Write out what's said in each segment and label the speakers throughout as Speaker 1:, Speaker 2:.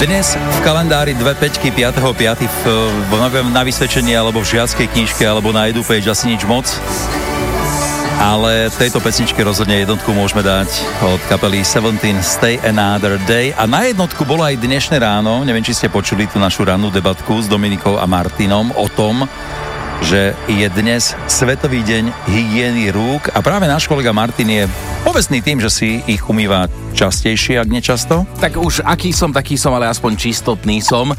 Speaker 1: Dnes v kalendári 2 peťky 5.5. na vysvedčení alebo v žiackej knižke alebo na EduPage asi nič moc. Ale tejto pesničke rozhodne jednotku môžeme dať od kapely Seventeen Stay Another Day. A na jednotku bolo aj dnešné ráno, neviem, či ste počuli tú našu rannú debatku s Dominikou a Martinom o tom, že je dnes Svetový deň hygieny rúk a práve náš kolega Martin je povestný tým, že si ich umýva častejšie, ak nečasto.
Speaker 2: Tak už aký som, taký som, ale aspoň čistotný som.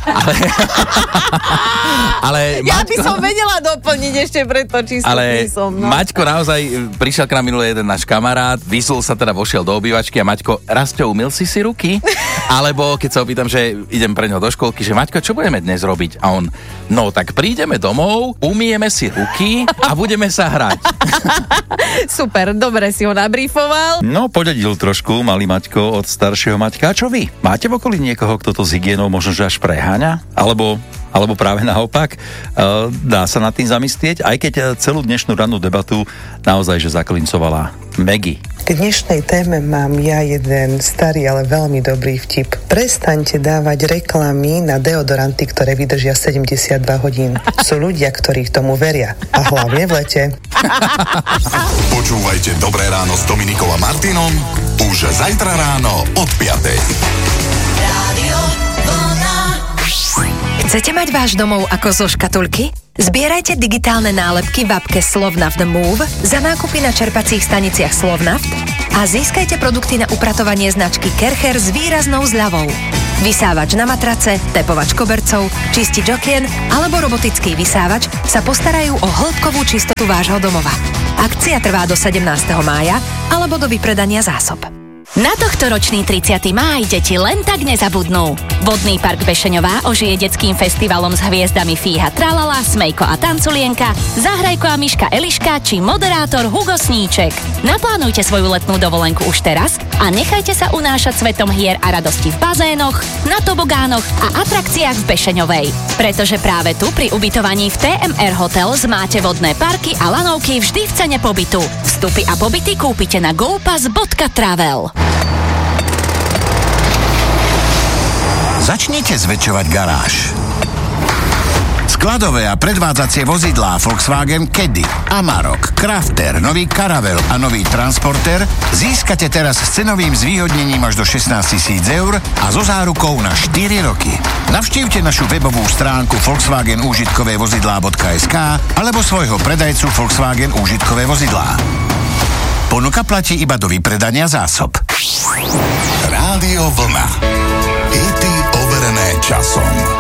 Speaker 2: Ale
Speaker 3: ja by som vedela doplniť ešte preto čistotný som. No.
Speaker 2: Maťko naozaj prišiel k nám minulý jeden náš kamarát, vysul sa teda, vošiel do obývačky a Maťko, Rasťo, umyl si ruky? Alebo keď sa opýtam, že idem pre ňo do školky, že Maťko, čo budeme dnes robiť? A on, no tak prídeme domov, umyjeme si ruky a budeme sa hrať.
Speaker 3: Super, dobre si ho nabrífoval.
Speaker 1: No, podedil trošku malý Maťko od staršieho Maťka. A čo vy? Máte v okolí niekoho, kto to s hygienou možno že až preháňa? Alebo práve naopak? Dá sa nad tým zamyslieť, aj keď celú dnešnú rannú debatu naozaj že zaklincovala Maggie.
Speaker 4: K dnešnej téme mám ja jeden starý, ale veľmi dobrý vtip. Prestaňte dávať reklamy na deodoranty, ktoré vydržia 72 hodín. Sú ľudia, ktorí tomu veria. A hlavne v lete.
Speaker 5: Počúvajte Dobré ráno s Dominikou a Martinom už zajtra ráno od 5:00.
Speaker 6: Chcete mať váš domov ako zo škatulky? Zbierajte digitálne nálepky v appke Slovnaft Move za nákupy na čerpacích staniciach Slovnaft a získajte produkty na upratovanie značky Kercher s výraznou zľavou. Vysávač na matrace, tepovač kobercov, čistič okien alebo robotický vysávač sa postarajú o hĺbkovú čistotu vášho domova. Akcia trvá do 17. mája alebo do vypredania zásob.
Speaker 7: Na tohtoročný 30. máj deti len tak nezabudnú. Vodný park Bešeňová ožije detským festivalom s hviezdami Fíha Tralala, Smejko a Tanculienka, Zahrajko a Miška Eliška či moderátor Hugo Sníček. Naplánujte svoju letnú dovolenku už teraz a nechajte sa unášať svetom hier a radosti v bazénoch, na tobogánoch a atrakciách v Bešeňovej. Pretože práve tu pri ubytovaní v TMR Hotels máte vodné parky a lanovky vždy v cene pobytu. Vstupy a pobyty kúpite na gopass.travel.
Speaker 8: Začnite zväčšovať garáž. Skladové a predvádzacie vozidlá Volkswagen Caddy, Amarok, Crafter, nový Caravelle a nový Transporter získate teraz s cenovým zvýhodnením až do 16 000 eur a so zárukou na 4 roky. Navštívte našu webovú stránku Volkswagen úžitkové vozidlá.sk alebo svojho predajcu Volkswagen úžitkové vozidlá. Ponuka platí iba do vypredania zásob.
Speaker 5: Rádio Vlna.